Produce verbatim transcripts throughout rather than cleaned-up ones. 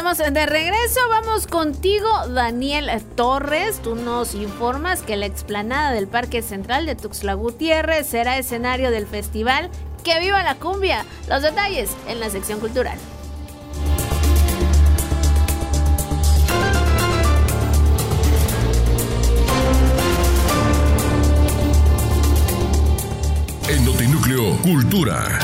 Estamos de regreso, vamos contigo, Daniel Torres. Tú nos informas que la explanada del Parque Central de Tuxtla Gutiérrez será escenario del festival ¡Que viva la cumbia! Los detalles en la sección cultural. En Notinúcleo Cultura.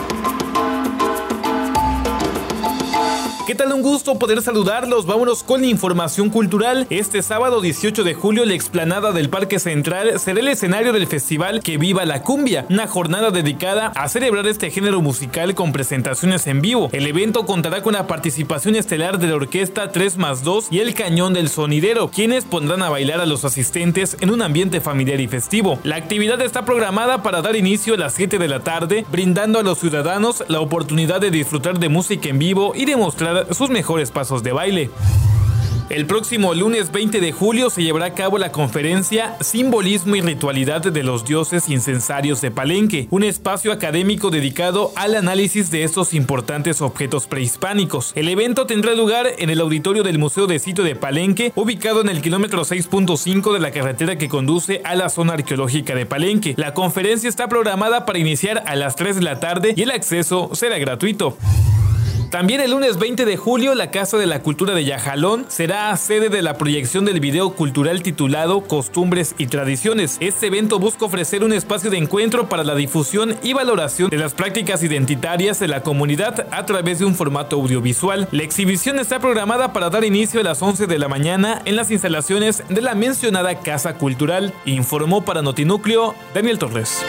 ¿Qué tal? Un gusto poder saludarlos. Vámonos con la información cultural. Este sábado dieciocho de julio, la explanada del Parque Central será el escenario del festival Que Viva la Cumbia, una jornada dedicada a celebrar este género musical con presentaciones en vivo. El evento contará con la participación estelar de la orquesta tres más dos y el Cañón del Sonidero, quienes pondrán a bailar a los asistentes en un ambiente familiar y festivo. La actividad está programada para dar inicio a las siete de la tarde, brindando a los ciudadanos la oportunidad de disfrutar de música en vivo y demostrar sus mejores pasos de baile. El próximo lunes veinte de julio se llevará a cabo la conferencia Simbolismo y Ritualidad de los Dioses Incensarios de Palenque, un espacio académico dedicado al análisis de estos importantes objetos prehispánicos. El evento tendrá lugar en el auditorio del Museo de Sitio de Palenque, ubicado en el kilómetro seis punto cinco de la carretera que conduce a la zona arqueológica de Palenque. La conferencia está programada para iniciar a las tres de la tarde y el acceso será gratuito. También el lunes veinte de julio, la Casa de la Cultura de Yajalón será sede de la proyección del video cultural titulado Costumbres y Tradiciones. Este evento busca ofrecer un espacio de encuentro para la difusión y valoración de las prácticas identitarias de la comunidad a través de un formato audiovisual. La exhibición está programada para dar inicio a las once de la mañana en las instalaciones de la mencionada Casa Cultural. Informó para Notinúcleo Daniel Torres.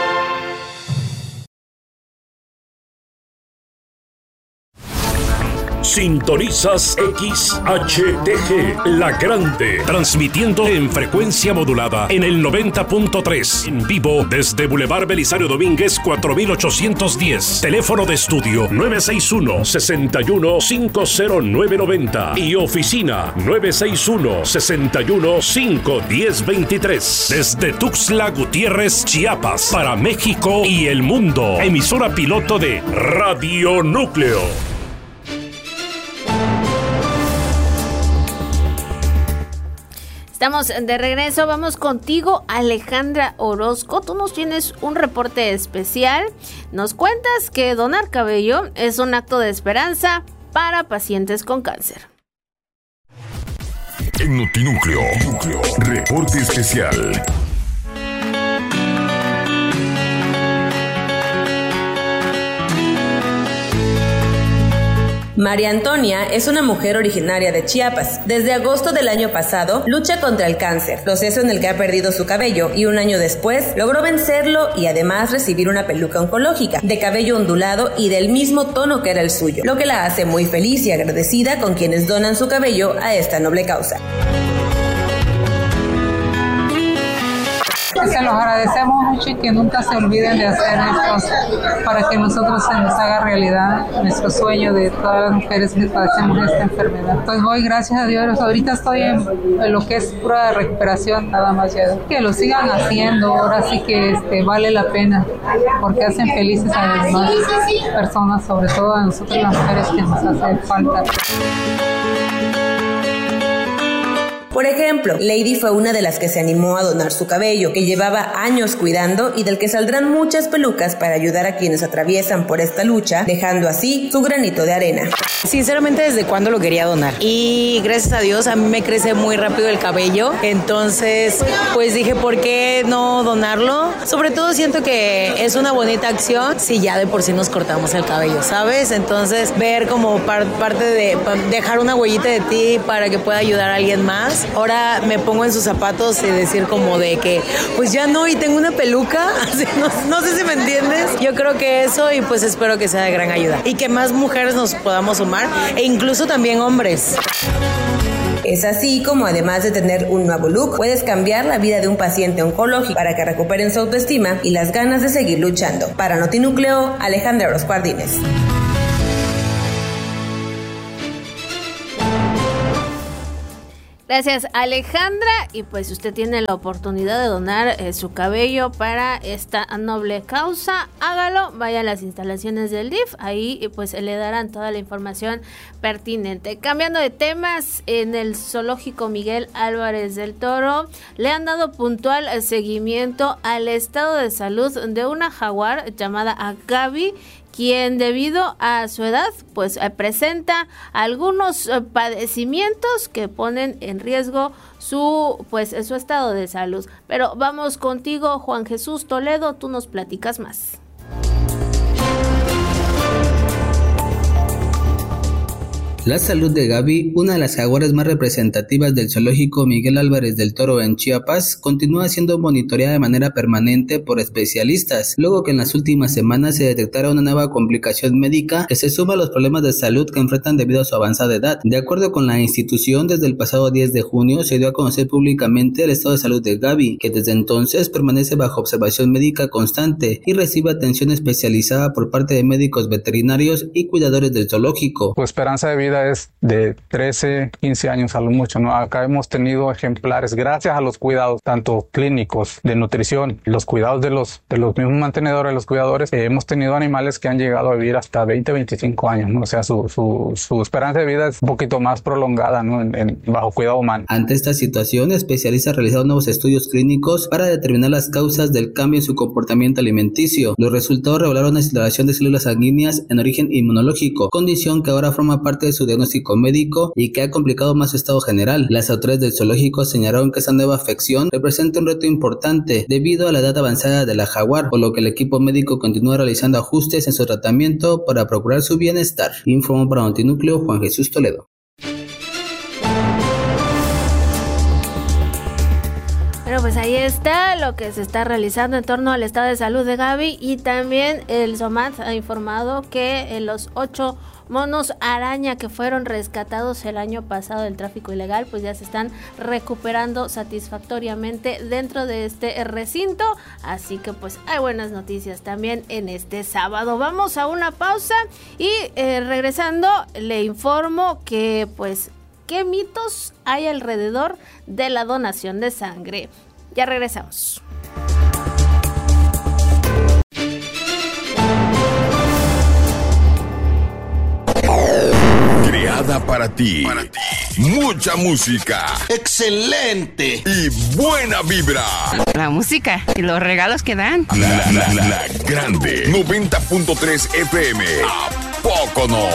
Sintonizas X H T G, La Grande, transmitiendo en frecuencia modulada en el noventa punto tres, en vivo desde Boulevard Belisario Domínguez cuatro mil ochocientos diez, teléfono de estudio nueve seis uno, seis uno cinco cero nueve nueve cero y oficina nueve seis uno, seis uno cinco uno cero dos tres, desde Tuxtla Gutiérrez, Chiapas, para México y el mundo, emisora piloto de Radio Núcleo. Estamos de regreso, vamos contigo, Alejandra Orozco. Tú nos tienes un reporte especial. Nos cuentas que donar cabello es un acto de esperanza para pacientes con cáncer. En Notinúcleo, reporte especial. María Antonia es una mujer originaria de Chiapas. Desde agosto del año pasado lucha contra el cáncer, proceso en el que ha perdido su cabello, y un año después logró vencerlo y además recibir una peluca oncológica de cabello ondulado y del mismo tono que era el suyo, lo que la hace muy feliz y agradecida con quienes donan su cabello a esta noble causa. Se los agradecemos mucho y que nunca se olviden de hacer esto para que nosotros se nos haga realidad nuestro sueño de todas las mujeres que padecemos esta enfermedad. Pues voy, gracias a Dios, ahorita estoy en, en lo que es pura recuperación nada más ya. Que lo sigan haciendo, ahora sí que este, vale la pena porque hacen felices a las demás personas, sobre todo a nosotros las mujeres que nos hace falta. Por ejemplo, Lady fue una de las que se animó a donar su cabello, que llevaba años cuidando y del que saldrán muchas pelucas para ayudar a quienes atraviesan por esta lucha, dejando así su granito de arena. Sinceramente, desde cuando lo quería donar y gracias a Dios a mí me crece muy rápido el cabello, entonces pues dije, ¿por qué no donarlo? Sobre todo siento que es una bonita acción si ya de por sí nos cortamos el cabello, ¿sabes? Entonces ver como par- parte de dejar una huellita de ti para que pueda ayudar a alguien más. Ahora me pongo en sus zapatos y decir como de que pues ya no y tengo una peluca, así, no, no sé si me entiendes. Yo creo que eso, y pues espero que sea de gran ayuda y que más mujeres nos podamos sumar e incluso también hombres. Es así como, además de tener un nuevo look, puedes cambiar la vida de un paciente oncológico para que recuperen su autoestima y las ganas de seguir luchando. Para Notinúcleo, Alejandra Orozco Ardínez. Gracias, Alejandra. Y pues si usted tiene la oportunidad de donar eh, su cabello para esta noble causa, hágalo, vaya a las instalaciones del D I F, ahí pues le darán toda la información pertinente. Cambiando de temas, en el zoológico Miguel Álvarez del Toro le han dado puntual seguimiento al estado de salud de una jaguar llamada Gaby, quien debido a su edad pues eh, presenta algunos eh, padecimientos que ponen en riesgo su pues su estado de salud. Pero vamos contigo, Juan Jesús Toledo, tú nos platicas más. La salud de Gaby, una de las jaguares más representativas del zoológico Miguel Álvarez del Toro en Chiapas, continúa siendo monitoreada de manera permanente por especialistas, luego que en las últimas semanas se detectara una nueva complicación médica que se suma a los problemas de salud que enfrentan debido a su avanzada edad. De acuerdo con la institución, desde el pasado diez de junio se dio a conocer públicamente el estado de salud de Gaby, que desde entonces permanece bajo observación médica constante y recibe atención especializada por parte de médicos veterinarios y cuidadores del zoológico. Su esperanza de vida es de trece, quince años a lo mucho, ¿no? Acá hemos tenido ejemplares, gracias a los cuidados, tanto clínicos, de nutrición, los cuidados de los, de los mismos mantenedores, los cuidadores, eh, hemos tenido animales que han llegado a vivir hasta veinte, veinticinco años, ¿no? O sea, su, su, su esperanza de vida es un poquito más prolongada, ¿no? En, en, bajo cuidado humano. Ante esta situación, especialistas realizaron nuevos estudios clínicos para determinar las causas del cambio en su comportamiento alimenticio. Los resultados revelaron una aceleración de células sanguíneas en origen inmunológico, condición que ahora forma parte de su diagnóstico médico y que ha complicado más su estado general. Las autoridades del zoológico señalaron que esta nueva afección representa un reto importante debido a la edad avanzada de la jaguar, por lo que el equipo médico continúa realizando ajustes en su tratamiento para procurar su bienestar. Informó para Notinúcleo Juan Jesús Toledo. Bueno, pues ahí está lo que se está realizando en torno al estado de salud de Gaby, y también el SOMAT ha informado que los ocho monos araña que fueron rescatados el año pasado del tráfico ilegal pues ya se están recuperando satisfactoriamente dentro de este recinto, así que pues hay buenas noticias también en este sábado. Vamos a una pausa y eh, regresando le informo que pues qué mitos hay alrededor de la donación de sangre. Ya regresamos. Creada para ti. Para ti. Mucha música. ¡Excelente! Y buena vibra. La música y los regalos que dan. La, la, la, la grande. noventa punto tres F M. ¿A poco no?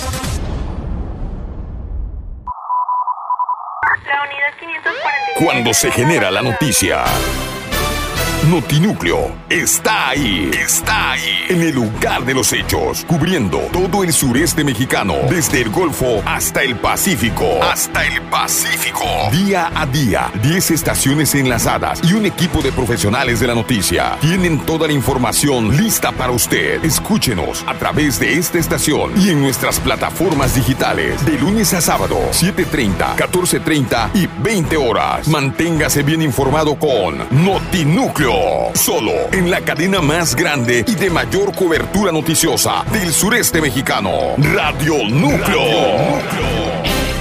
La unidad quinientos cuarenta y siete. Cuando se genera la noticia, Notinúcleo está ahí, está ahí, en el lugar de los hechos, cubriendo todo el sureste mexicano, desde el Golfo hasta el Pacífico, hasta el Pacífico. Día a día, diez estaciones enlazadas y un equipo de profesionales de la noticia tienen toda la información lista para usted. Escúchenos a través de esta estación y en nuestras plataformas digitales, de lunes a sábado, siete treinta, catorce treinta y veinte horas. Manténgase bien informado con Notinúcleo. Solo en la cadena más grande y de mayor cobertura noticiosa del sureste mexicano, Radio Núcleo. Radio Núcleo.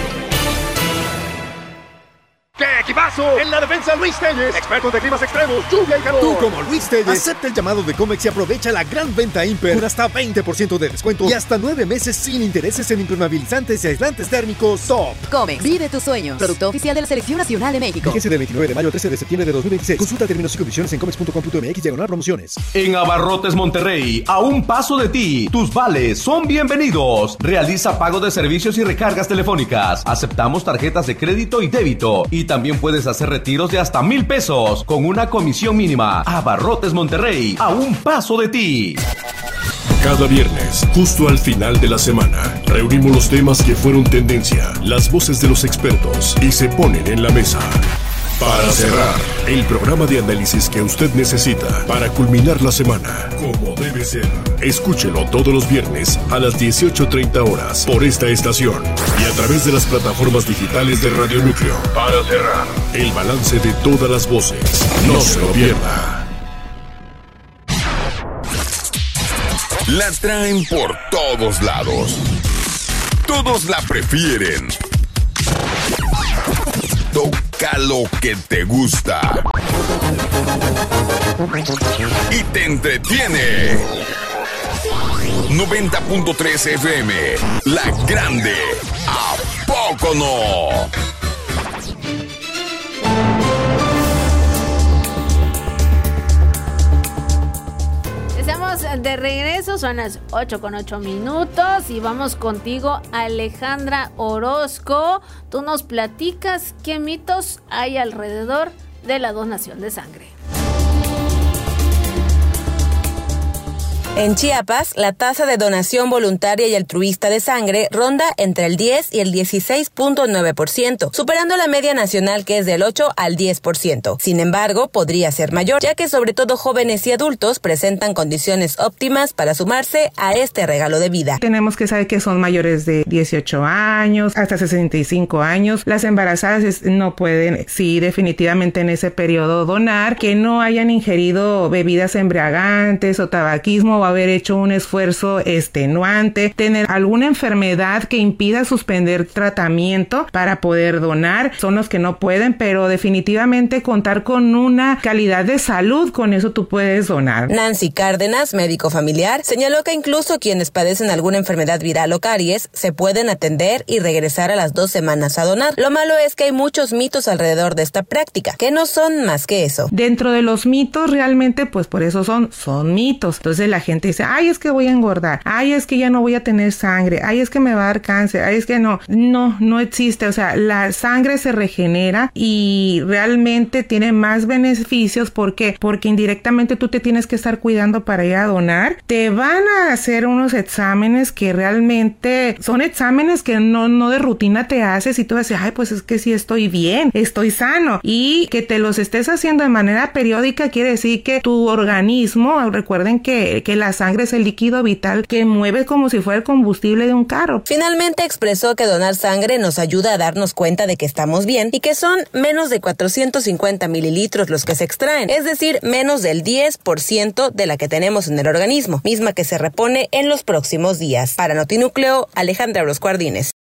¡Qué equipazo! En la defensa, Luis Telles, expertos de climas extremos, lluvia y calor. Tú, como Luis Telles, acepta el llamado de Comex y aprovecha la gran venta Imper con hasta veinte por ciento de descuento y hasta nueve meses sin intereses en impermeabilizantes y aislantes térmicos Top. Comex, vive tus sueños. Producto oficial de la Selección Nacional de México. Vigencia del veintinueve de mayo al trece de septiembre de dos mil veintiséis. Consulta términos y condiciones en comex punto com punto mx diagonal promociones. En Abarrotes Monterrey, a un paso de ti, tus vales son bienvenidos. Realiza pago de servicios y recargas telefónicas. Aceptamos tarjetas de crédito y débito. Y también puedes hacer retiros de hasta mil pesos con una comisión mínima. Abarrotes Monterrey, a un paso de ti. Cada viernes, justo al final de la semana, reunimos los temas que fueron tendencia, las voces de los expertos y se ponen en la mesa. Para cerrar, el programa de análisis que usted necesita para culminar la semana, como debe ser. Escúchelo todos los viernes a las dieciocho treinta horas por esta estación y a través de las plataformas digitales de Radio Núcleo. Para cerrar, el balance de todas las voces. No se lo pierda. La traen por todos lados. Todos la prefieren. toca lo que te gusta y te entretiene. noventa punto tres F M, La Grande. ¿A poco no? Estamos de regreso, son las ocho con ocho minutos y vamos contigo, Alejandra Orozco. Tú nos platicas qué mitos hay alrededor de la donación de sangre. En Chiapas, la tasa de donación voluntaria y altruista de sangre ronda entre el diez y el dieciséis punto nueve por ciento, superando la media nacional que es del ocho al diez por ciento. Sin embargo, podría ser mayor, ya que sobre todo jóvenes y adultos presentan condiciones óptimas para sumarse a este regalo de vida. Tenemos que saber que son mayores de dieciocho años, hasta sesenta y cinco años. Las embarazadas no pueden, sí, definitivamente en ese periodo donar, que no hayan ingerido bebidas embriagantes o tabaquismo o haber hecho un esfuerzo extenuante, tener alguna enfermedad que impida suspender tratamiento para poder donar, son los que no pueden, pero definitivamente contar con una calidad de salud, con eso tú puedes donar. Nancy Cárdenas, médico familiar, señaló que incluso quienes padecen alguna enfermedad viral o caries se pueden atender y regresar a las dos semanas a donar. Lo malo es que hay muchos mitos alrededor de esta práctica, que no son más que eso. Dentro de los mitos realmente, pues por eso son, son mitos. Entonces la gente dice, ay, es que voy a engordar, ay, es que ya no voy a tener sangre, ay, es que me va a dar cáncer, ay, es que no, no, no existe. O sea, la sangre se regenera y realmente tiene más beneficios. ¿Por qué? Porque indirectamente tú te tienes que estar cuidando para ir a donar. Te van a hacer unos exámenes que realmente son exámenes que no, no de rutina te haces y tú vas a decir, ay, pues es que sí estoy bien, estoy sano. Y que te los estés haciendo de manera periódica quiere decir que tu organismo, recuerden que, que la sangre es el líquido vital que mueve como si fuera el combustible de un carro. Finalmente expresó que donar sangre nos ayuda a darnos cuenta de que estamos bien y que son menos de cuatrocientos cincuenta mililitros los que se extraen, es decir, menos del diez por ciento de la que tenemos en el organismo, misma que se repone en los próximos días. Para Notinúcleo, Alejandra Orozco Ardínez.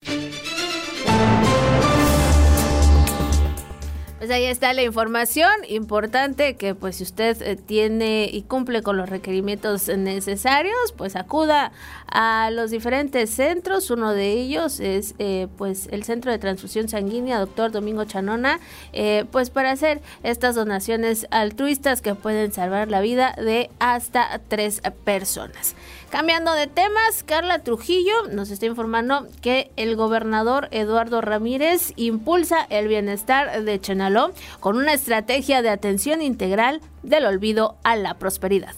Pues ahí está la información importante, que pues si usted eh, tiene y cumple con los requerimientos necesarios, pues acuda a los diferentes centros. Uno de ellos es eh, pues el Centro de Transfusión Sanguínea Doctor Domingo Chanona, eh, pues para hacer estas donaciones altruistas que pueden salvar la vida de hasta tres personas. Cambiando de temas, Carla Trujillo nos está informando que el gobernador Eduardo Ramírez impulsa el bienestar de Chenaló con una estrategia de atención integral del olvido a la prosperidad.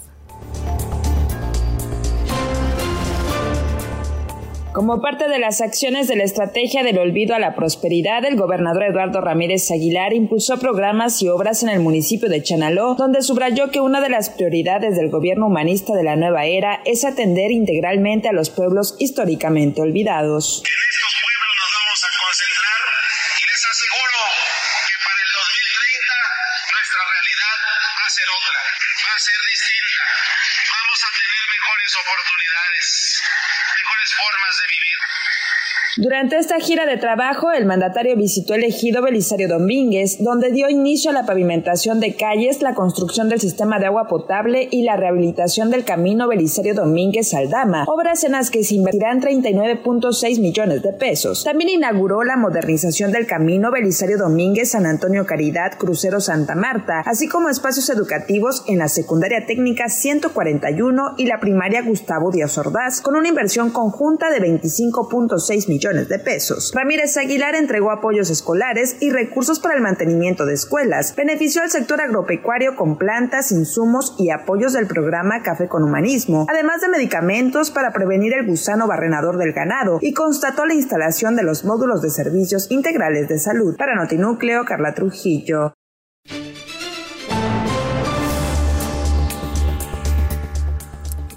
Como parte de las acciones de la estrategia del olvido a la prosperidad, el gobernador Eduardo Ramírez Aguilar impulsó programas y obras en el municipio de Chenaló, donde subrayó que una de las prioridades del gobierno humanista de la nueva era es atender integralmente a los pueblos históricamente olvidados. En estos pueblos nos vamos a concentrar y les aseguro que para el dos mil treinta nuestra realidad va a ser otra, va a ser distinta. Vamos a tener mejores oportunidades, mejores formas de vivir. Durante esta gira de trabajo, el mandatario visitó el ejido Belisario Domínguez, donde dio inicio a la pavimentación de calles, la construcción del sistema de agua potable y la rehabilitación del camino Belisario Domínguez Aldama, obras en las que se invertirán treinta y nueve punto seis millones de pesos. También inauguró la modernización del camino Belisario Domínguez San Antonio Caridad Crucero Santa Marta, así como espacios educativos en la secundaria técnica ciento cuarenta y uno y la primaria Gustavo Díaz Ordaz, con una inversión conjunta de veinticinco punto seis millones de pesos. Ramírez Aguilar entregó apoyos escolares y recursos para el mantenimiento de escuelas. Benefició al sector agropecuario con plantas, insumos y apoyos del programa Café con Humanismo, además de medicamentos para prevenir el gusano barrenador del ganado, y constató la instalación de los módulos de servicios integrales de salud. Para Notinúcleo, Carla Trujillo.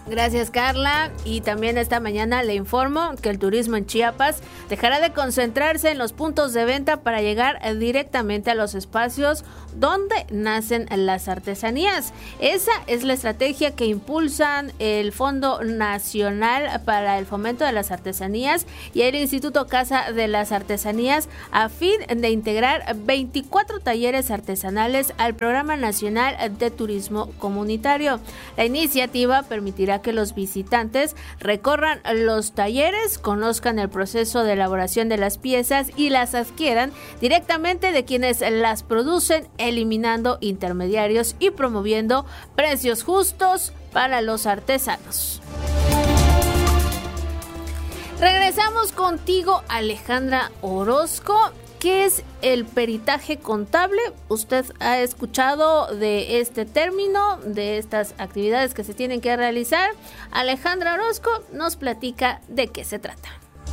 Gracias, Carla. Y también esta mañana le informo que el turismo en Chiapas dejará de concentrarse en los puntos de venta para llegar directamente a los espacios donde nacen las artesanías. Esa es la estrategia que impulsan el Fondo Nacional para el Fomento de las Artesanías y el Instituto Casa de las Artesanías, a fin de integrar veinticuatro talleres artesanales al Programa Nacional de Turismo Comunitario. La iniciativa permitirá que los visitantes recorran los talleres, conozcan el proceso de elaboración de las piezas y las adquieran directamente de quienes las producen, eliminando intermediarios y promoviendo precios justos para los artesanos. Regresamos contigo, Alejandra Orozco. ¿Qué es el peritaje contable? ¿Usted ha escuchado de este término, de estas actividades que se tienen que realizar? Alejandra Orozco nos platica de qué se trata.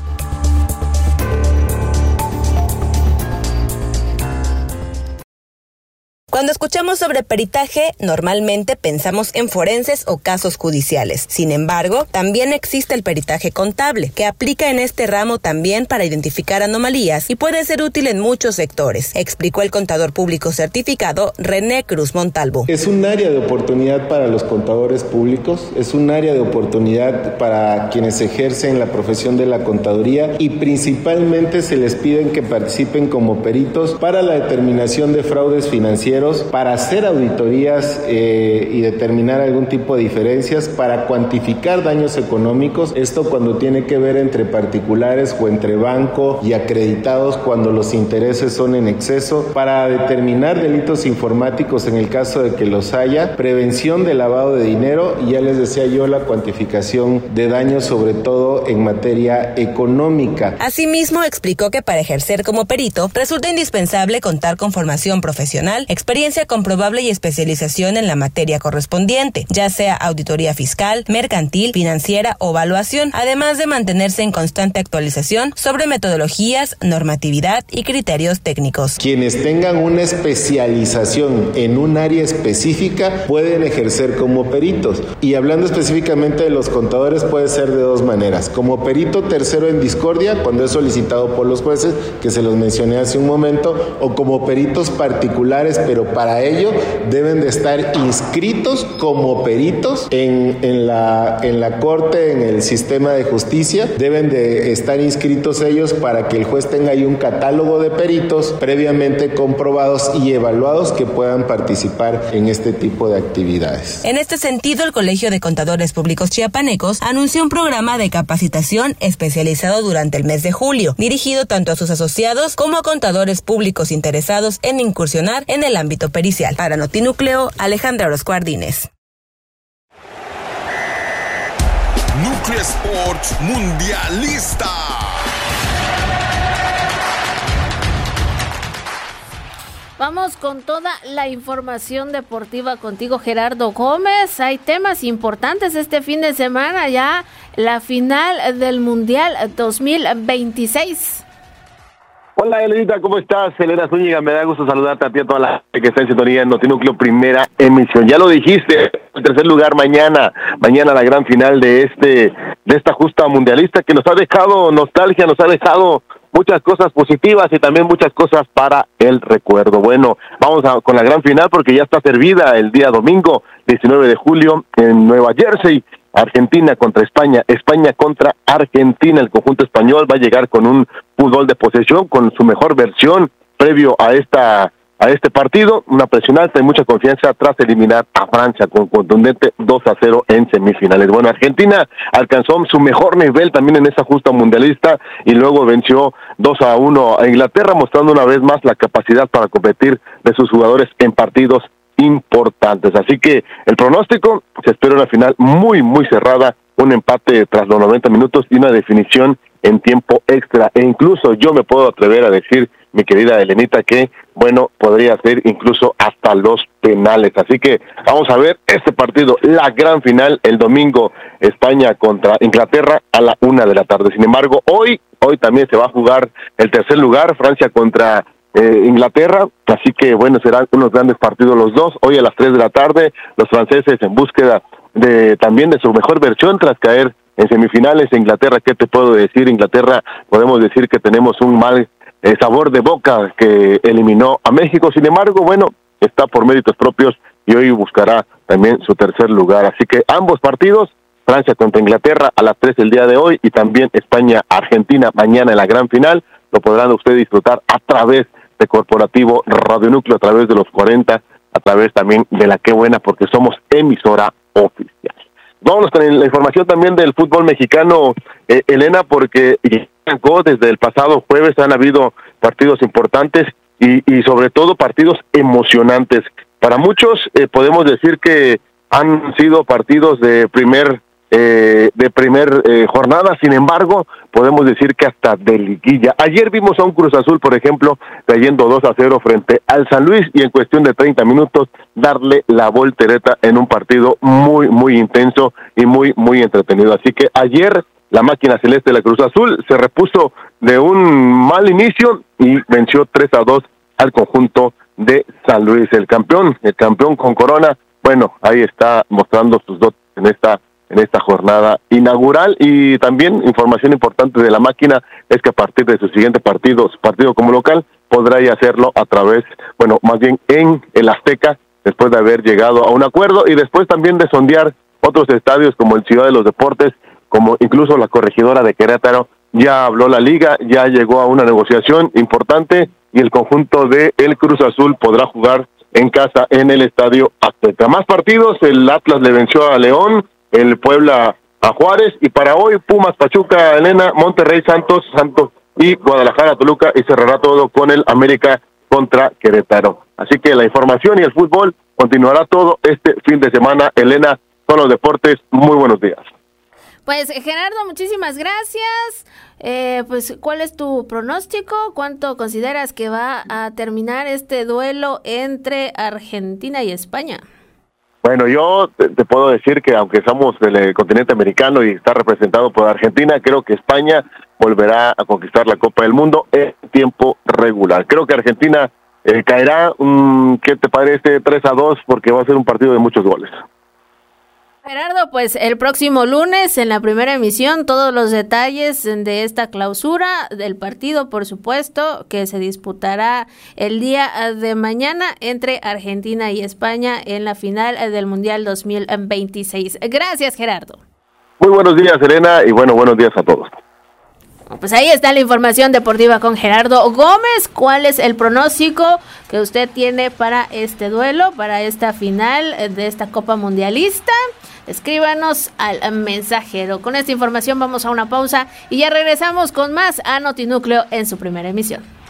Cuando escuchamos sobre peritaje, normalmente pensamos en forenses o casos judiciales. Sin embargo, también existe el peritaje contable, que aplica en este ramo también para identificar anomalías y puede ser útil en muchos sectores, explicó el contador público certificado René Cruz Montalvo. Es un área de oportunidad para los contadores públicos, es un área de oportunidad para quienes ejercen la profesión de la contaduría y principalmente se les piden que participen como peritos para la determinación de fraudes financieros, para hacer auditorías eh, y determinar algún tipo de diferencias, para cuantificar daños económicos, esto cuando tiene que ver entre particulares o entre banco y acreditados cuando los intereses son en exceso, para determinar delitos informáticos en el caso de que los haya, prevención de lavado de dinero y ya les decía yo la cuantificación de daños sobre todo en materia económica. Asimismo explicó que para ejercer como perito resulta indispensable contar con formación profesional, experiencia comprobable y especialización en la materia correspondiente, ya sea auditoría fiscal, mercantil, financiera o evaluación, además de mantenerse en constante actualización sobre metodologías, normatividad y criterios técnicos. Quienes tengan una especialización en un área específica pueden ejercer como peritos. Y hablando específicamente de los contadores, puede ser de dos maneras: como perito tercero en discordia, cuando es solicitado por los jueces, que se los mencioné hace un momento, o como peritos particulares, pero para ello deben de estar inscritos como peritos en, en, la, en la corte, en el sistema de justicia. Deben de estar inscritos ellos para que el juez tenga ahí un catálogo de peritos previamente comprobados y evaluados que puedan participar en este tipo de actividades. En este sentido, el Colegio de Contadores Públicos Chiapanecos anunció un programa de capacitación especializado durante el mes de julio, dirigido tanto a sus asociados como a contadores públicos interesados en incursionar en el ámbito pericial. Para Notinúcleo, Alejandra Orozco Ardínez. Núcleo Sports Mundialista. Vamos con toda la información deportiva contigo, Gerardo Gómez. Hay temas importantes este fin de semana, ya la final del Mundial dos mil veintiséis. Hola, Elenita, ¿cómo estás? Elena Zúñiga, me da gusto saludarte a ti, a toda la gente que está en sintonía en Notinúcleo, primera emisión. Ya lo dijiste, en tercer lugar mañana, mañana la gran final de este, de esta justa mundialista que nos ha dejado nostalgia, nos ha dejado muchas cosas positivas y también muchas cosas para el recuerdo. Bueno, vamos a, con la gran final porque ya está servida el día domingo, diecinueve de julio, en Nueva Jersey. Argentina contra España, España contra Argentina. El conjunto español va a llegar con un fútbol de posesión, con su mejor versión previo a esta a este partido, una presión alta y mucha confianza tras eliminar a Francia con contundente dos a cero en semifinales. Bueno, Argentina alcanzó su mejor nivel también en esa justa mundialista y luego venció dos a uno a Inglaterra, mostrando una vez más la capacidad para competir de sus jugadores en partidos importantes. Así que el pronóstico, se espera una final muy, muy cerrada, un empate tras los noventa minutos y una definición en tiempo extra. E incluso yo me puedo atrever a decir, mi querida Elenita, que, bueno, podría ser incluso hasta los penales. Así que vamos a ver este partido, la gran final, el domingo, España contra Inglaterra a la una de la tarde. Sin embargo, hoy, hoy también se va a jugar el tercer lugar, Francia contra Eh, Inglaterra, así que bueno, serán unos grandes partidos los dos. Hoy a las tres de la tarde, los franceses en búsqueda de también de su mejor versión tras caer en semifinales. Inglaterra, ¿qué te puedo decir? Inglaterra, podemos decir que tenemos un mal eh, sabor de boca que eliminó a México. Sin embargo, bueno, está por méritos propios y hoy buscará también su tercer lugar. Así que ambos partidos, Francia contra Inglaterra a las tres el día de hoy y también España-Argentina mañana en la gran final, lo podrán ustedes disfrutar a través de Corporativo Radio Núcleo, a través de los cuarenta, a través también de la Qué Buena, porque somos emisora oficial. Vámonos con la información también del fútbol mexicano, eh, Elena, porque desde el pasado jueves han habido partidos importantes y, y sobre todo partidos emocionantes. Para muchos eh, podemos decir que han sido partidos de primer eh, de primer eh, jornada, sin embargo, podemos decir que hasta de liguilla. Ayer vimos a un Cruz Azul, por ejemplo, cayendo dos a cero frente al San Luis y en cuestión de treinta minutos darle la voltereta en un partido muy, muy intenso y muy, muy entretenido. Así que ayer la máquina celeste de la Cruz Azul se repuso de un mal inicio y venció tres a dos al conjunto de San Luis. El campeón, el campeón con corona, bueno, ahí está mostrando sus dotes en esta en esta jornada inaugural. Y también información importante de la máquina es que a partir de su siguiente partido, su partido como local, podrá ya hacerlo a través, bueno, más bien en el Azteca, después de haber llegado a un acuerdo y después también de sondear otros estadios como el Ciudad de los Deportes, como incluso la Corregidora de Querétaro. Ya habló la liga, ya llegó a una negociación importante y el conjunto de el Cruz Azul podrá jugar en casa en el Estadio Azteca. Más partidos, el Atlas le venció a León, el Puebla a Juárez, y para hoy Pumas, Pachuca, Elena, Monterrey, Santos, Santos y Guadalajara, Toluca, y cerrará todo con el América contra Querétaro. Así que la información y el fútbol continuará todo este fin de semana. Elena, son los deportes. Muy buenos días. Pues Gerardo, muchísimas gracias. Eh, pues, ¿cuál es tu pronóstico? ¿Cuánto consideras que va a terminar este duelo entre Argentina y España? Bueno, yo te, te puedo decir que aunque somos del continente americano y está representado por Argentina, creo que España volverá a conquistar la Copa del Mundo en tiempo regular. Creo que Argentina eh, caerá, um, ¿qué te parece? tres a dos, porque va a ser un partido de muchos goles. Gerardo, pues el próximo lunes en la primera emisión todos los detalles de esta clausura del partido, por supuesto, que se disputará el día de mañana entre Argentina y España en la final del Mundial dos mil veintiséis. Gracias, Gerardo. Muy buenos días, Elena, y bueno, buenos días a todos. Pues ahí está la información deportiva con Gerardo Gómez. ¿Cuál es el pronóstico que usted tiene para este duelo, para esta final de esta Copa Mundialista? Escríbanos al mensajero. Con esta información vamos a una pausa y ya regresamos con más a Notinúcleo en su primera emisión.